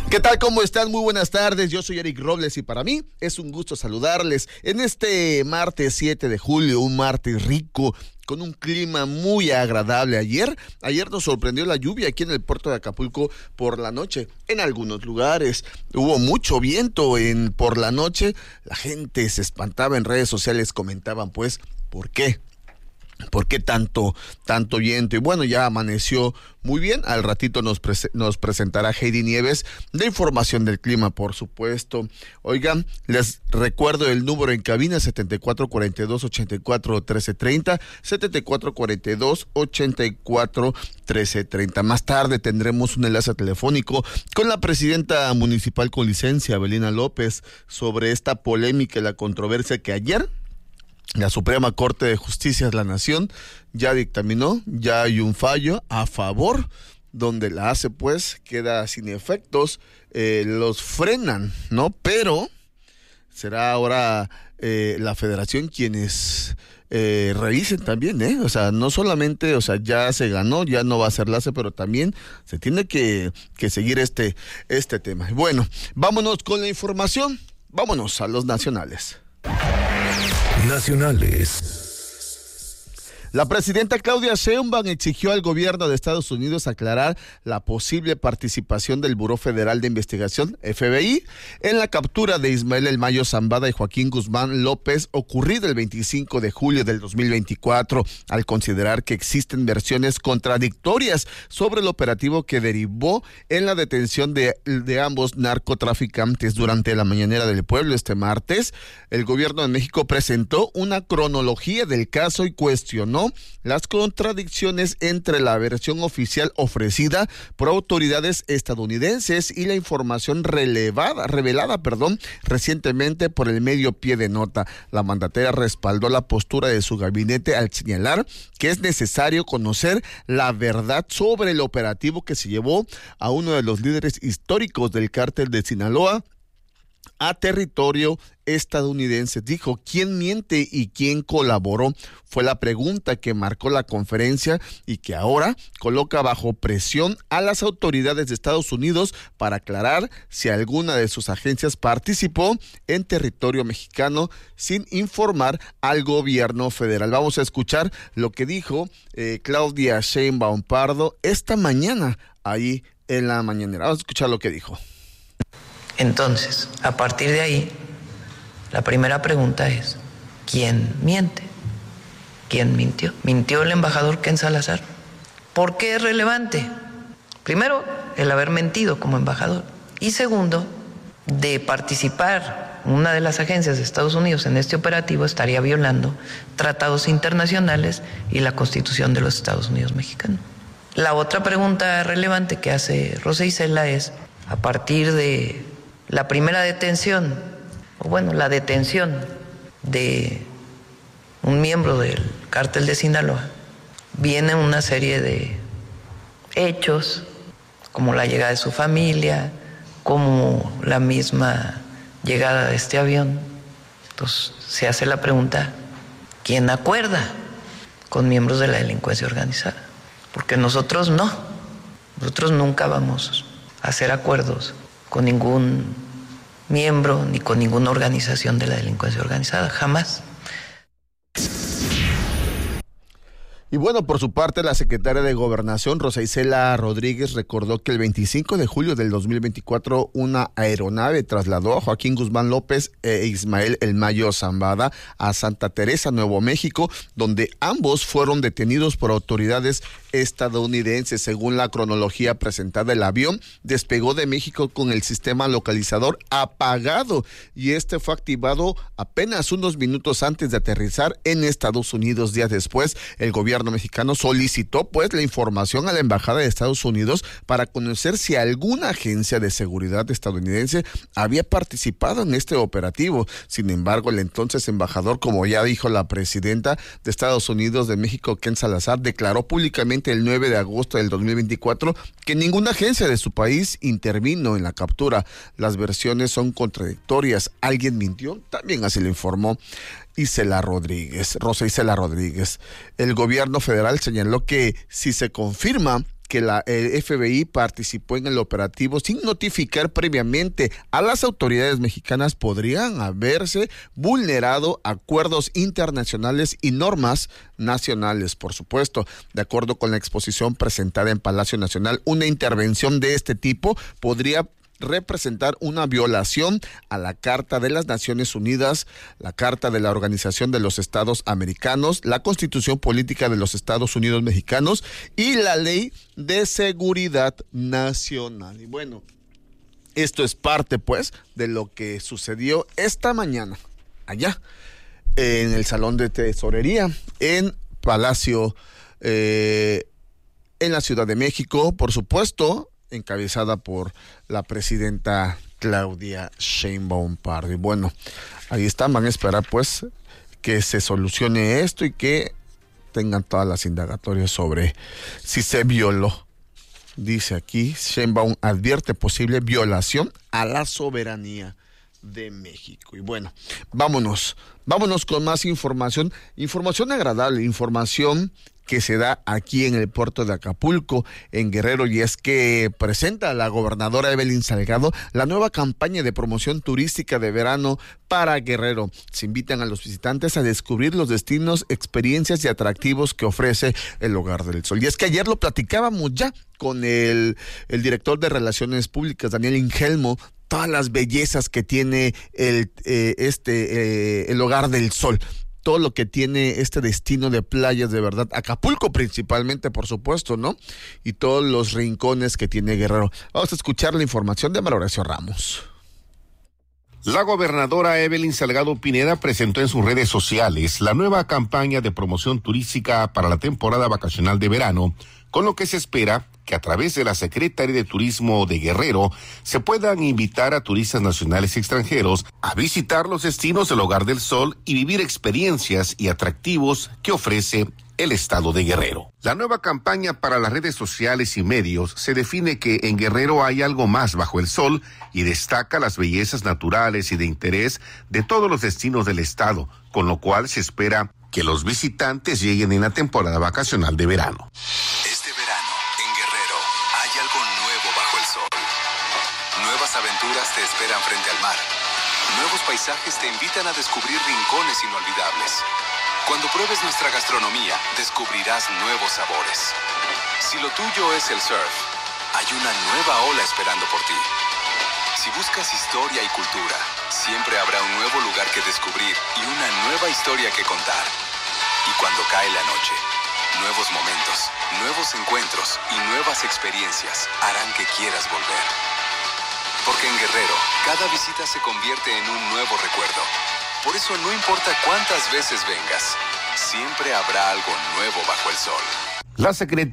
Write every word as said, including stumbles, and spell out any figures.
¿Qué tal? ¿Cómo están? Muy buenas tardes. Yo soy Eric Robles y para mí es un gusto saludarles en este martes siete de julio, un martes rico, con un clima muy agradable. Ayer, ayer nos sorprendió la lluvia aquí en el puerto de Acapulco por la noche. En algunos lugares hubo mucho viento en por la noche. La gente se espantaba en redes sociales, comentaban pues, ¿por qué? ¿Por qué tanto, tanto viento? Y bueno, ya amaneció muy bien. Al ratito nos, pre- nos presentará Heidi Nieves de información del clima, por supuesto. Oigan, les recuerdo el número en cabina setenta y cuatro cuarenta y dos ochenta y cuatro trece treinta, setenta y cuatro cuarenta y dos ochenta y cuatro trece treinta. Más tarde tendremos un enlace telefónico con la presidenta municipal con licencia, Abelina López, sobre esta polémica y la controversia que ayer la Suprema Corte de Justicia de la Nación ya dictaminó, ya hay un fallo a favor, donde la ACE pues queda sin efectos, eh, los frenan, ¿no? Pero será ahora eh, la Federación quienes eh, revisen también, ¿eh? O sea, no solamente, o sea, ya se ganó, ya no va a ser la ACE, pero también se tiene que, que seguir este, este tema. Bueno, vámonos con la información, vámonos a los nacionales. Nacionales. La presidenta Claudia Sheinbaum exigió al gobierno de Estados Unidos aclarar la posible participación del Buró Federal de Investigación, F B I, en la captura de Ismael El Mayo Zambada y Joaquín Guzmán López, ocurrida el veinticinco de julio del dos mil veinticuatro, al considerar que existen versiones contradictorias sobre el operativo que derivó en la detención de, de ambos narcotraficantes. Durante la mañanera del pueblo este martes, el gobierno de México presentó una cronología del caso y cuestionó las contradicciones entre la versión oficial ofrecida por autoridades estadounidenses y la información relevada, revelada, perdón, recientemente por el medio Pie de Nota. La mandataria respaldó la postura de su gabinete al señalar que es necesario conocer la verdad sobre el operativo que se llevó a uno de los líderes históricos del cártel de Sinaloa a territorio estadounidense. Dijo, ¿quién miente y quién colaboró? Fue la pregunta que marcó la conferencia y que ahora coloca bajo presión a las autoridades de Estados Unidos para aclarar si alguna de sus agencias participó en territorio mexicano sin informar al gobierno federal. Vamos a escuchar lo que dijo eh, Claudia Sheinbaum Pardo esta mañana ahí en la mañanera. Vamos a escuchar lo que dijo. Entonces, a partir de ahí, la primera pregunta es, ¿quién miente? ¿Quién mintió? ¿Mintió el embajador Ken Salazar? ¿Por qué es relevante? Primero, el haber mentido como embajador. Y segundo, de participar una de las agencias de Estados Unidos en este operativo estaría violando tratados internacionales y la Constitución de los Estados Unidos mexicanos. La otra pregunta relevante que hace Rosa Isela es, a partir de la primera detención, o bueno, la detención de un miembro del cártel de Sinaloa, viene una serie de hechos, como la llegada de su familia, como la misma llegada de este avión. Entonces se hace la pregunta, ¿quién acuerda con miembros de la delincuencia organizada? Porque nosotros no, nosotros nunca vamos a hacer acuerdos con ningún miembro ni con ninguna organización de la delincuencia organizada, jamás. Y bueno, por su parte, la secretaria de Gobernación, Rosa Isela Rodríguez, recordó que el veinticinco de julio del dos mil veinticuatro una aeronave trasladó a Joaquín Guzmán López e Ismael El Mayo Zambada a Santa Teresa, Nuevo México, donde ambos fueron detenidos por autoridades estadounidenses. Según la cronología presentada, el avión despegó de México con el sistema localizador apagado y este fue activado apenas unos minutos antes de aterrizar en Estados Unidos. Días después, el gobierno mexicano solicitó pues la información a la embajada de Estados Unidos para conocer si alguna agencia de seguridad estadounidense había participado en este operativo. Sin embargo, el entonces embajador, como ya dijo la presidenta de Estados Unidos de México, Ken Salazar, declaró públicamente el nueve de agosto del dos mil veinticuatro que ninguna agencia de su país intervino en la captura. Las versiones son contradictorias. ¿Alguien mintió? También así lo informó Isela Rodríguez, Rosa Isela Rodríguez. El gobierno federal señaló que si se confirma que la el F B I participó en el operativo sin notificar previamente a las autoridades mexicanas podrían haberse vulnerado acuerdos internacionales y normas nacionales. Por supuesto, de acuerdo con la exposición presentada en Palacio Nacional, una intervención de este tipo podría representar una violación a la Carta de las Naciones Unidas, la Carta de la Organización de los Estados Americanos, la Constitución Política de los Estados Unidos Mexicanos y la Ley de Seguridad Nacional. Y bueno, esto es parte, pues, de lo que sucedió esta mañana allá en el Salón de Tesorería, en Palacio, eh, en la Ciudad de México, por supuesto, encabezada por la presidenta Claudia Sheinbaum Pardo. Y bueno, ahí están, van a esperar pues que se solucione esto y que tengan todas las indagatorias sobre si se violó. Dice aquí, Sheinbaum advierte posible violación a la soberanía de México. Y bueno, vámonos, vámonos con más información, información agradable, información que se da aquí en el puerto de Acapulco, en Guerrero, y es que presenta a la gobernadora Evelyn Salgado la nueva campaña de promoción turística de verano para Guerrero. Se invitan a los visitantes a descubrir los destinos, experiencias y atractivos que ofrece el Hogar del Sol. Y es que ayer lo platicábamos ya con el, el director de Relaciones Públicas, Daniel Ingelmo, todas las bellezas que tiene el, eh, este, eh, el Hogar del Sol. Todo lo que tiene este destino de playas, de verdad, Acapulco principalmente, por supuesto, ¿no? Y todos los rincones que tiene Guerrero. Vamos a escuchar la información de María Horacio Ramos. La gobernadora Evelyn Salgado Pineda presentó en sus redes sociales la nueva campaña de promoción turística para la temporada vacacional de verano, con lo que se espera que a través de la Secretaría de Turismo de Guerrero se puedan invitar a turistas nacionales y extranjeros a visitar los destinos del Hogar del Sol y vivir experiencias y atractivos que ofrece el estado de Guerrero. La nueva campaña para las redes sociales y medios se define que en Guerrero hay algo más bajo el sol y destaca las bellezas naturales y de interés de todos los destinos del estado, con lo cual se espera que los visitantes lleguen en la temporada vacacional de verano. Este verano, en Guerrero, hay algo nuevo bajo el sol. Nuevas aventuras te esperan frente al mar. Nuevos paisajes te invitan a descubrir rincones inolvidables. Cuando pruebes nuestra gastronomía, descubrirás nuevos sabores. Si lo tuyo es el surf, hay una nueva ola esperando por ti. Si buscas historia y cultura, siempre habrá un nuevo lugar que descubrir y una nueva historia que contar. Y cuando cae la noche, nuevos momentos, nuevos encuentros y nuevas experiencias harán que quieras volver. Porque en Guerrero, cada visita se convierte en un nuevo recuerdo. Por eso no importa cuántas veces vengas, siempre habrá algo nuevo bajo el sol. La secretaria